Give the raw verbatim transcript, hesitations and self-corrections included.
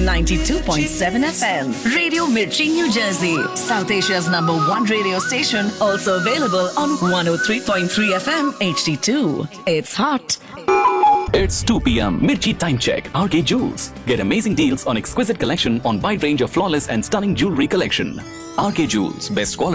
ninety-two point seven F M. Radio Mirchi, New Jersey. South Asia's number one radio station. Also available on one oh three point three F M H D two. It's hot. It's two p.m. Mirchi Time Check. R K Jewels. Get amazing deals on exquisite collection on wide range of flawless and stunning jewelry collection. R K Jewels. Best quality.